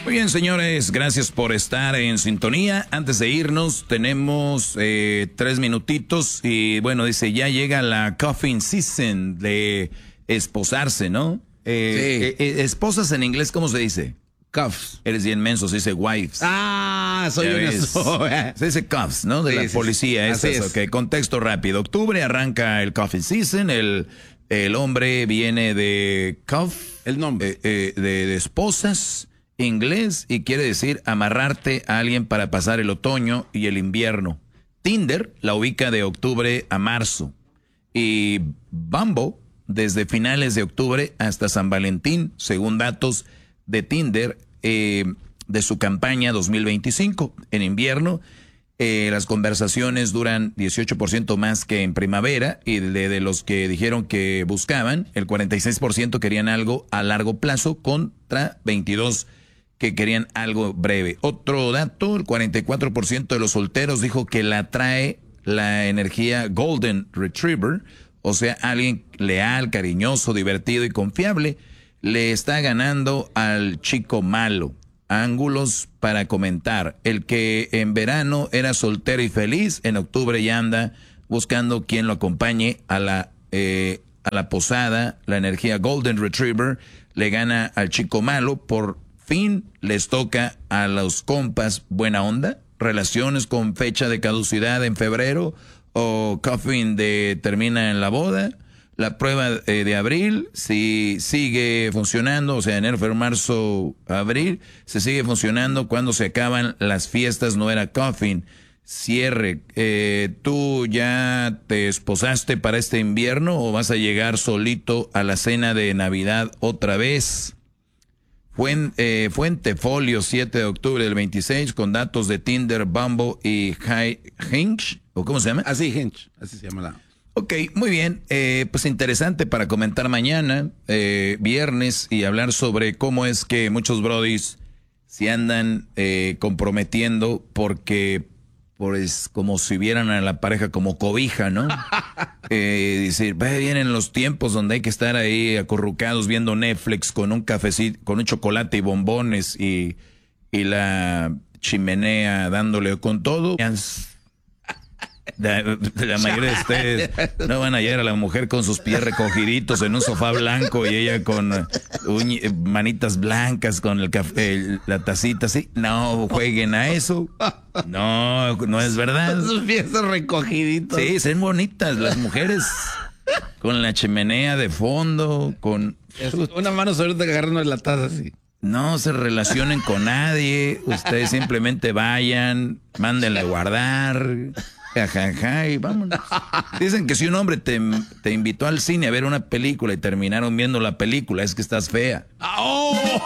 Muy bien, señores, gracias por estar en sintonía. Antes de irnos, tenemos 3 minutitos y bueno, dice, ya llega la cuffing season de esposarse, ¿no? Sí. Esposas en inglés, ¿cómo se dice? Cuffs. Eres bien menso, se dice wives. Soy un eso. Se dice cuffs, ¿no? De Sí, la sí, policía. sí. Estas, ok, contexto rápido. Octubre arranca el cuffing season, el hombre viene de cuff. El nombre. De esposas, inglés, y quiere decir amarrarte a alguien para pasar el otoño y el invierno. Tinder la ubica de octubre a marzo. Y Bumble desde finales de octubre hasta San Valentín, según datos de Tinder, de su campaña 2025. En invierno, las conversaciones duran 18% más que en primavera, y de los que dijeron que buscaban, el 46% querían algo a largo plazo contra 22% que querían algo breve. Otro dato, el 44% de los solteros dijo que la atrae la energía Golden Retriever, o sea, alguien leal, cariñoso, divertido y confiable. Le está ganando al chico malo. Ángulos para comentar. El que en verano era soltero y feliz, en octubre ya anda buscando quien lo acompañe a la posada. La energía Golden Retriever le gana al chico malo. Por fin les toca a los compas buena onda. Relaciones con fecha de caducidad en febrero o cuffing termina en la boda. La prueba de abril, si sigue funcionando, o sea, enero, febrero, marzo, abril, se sigue funcionando cuando se acaban las fiestas, no era cuffing. Cierre, ¿tú ya te esposaste para este invierno o vas a llegar solito a la cena de Navidad otra vez? Fuentefolio, 7 de octubre del 26, con datos de Tinder, Bumble y Hinge, ¿o cómo se llama? Así, Hinge, así se llama la... Ok, muy bien, pues interesante para comentar mañana, viernes, y hablar sobre cómo es que muchos brodis se andan comprometiendo porque, pues, como si vieran a la pareja como cobija, ¿no? Decir, vienen los tiempos donde hay que estar ahí acurrucados viendo Netflix con un cafecito, con un chocolate y bombones y la chimenea dándole con todo. La mayoría de ustedes no van a hallar a la mujer con sus pies recogiditos en un sofá blanco y ella con manitas blancas con el café, la tacita así. No jueguen a eso. No es verdad. Sus pies recogiditos. Sí, son bonitas las mujeres con la chimenea de fondo, con una mano sobre agarrando la taza así. No se relacionen con nadie. Ustedes simplemente vayan, mándenla a guardar. Jajaja, y vámonos. Dicen que si un hombre te invitó al cine a ver una película y terminaron viendo la película, es que estás fea.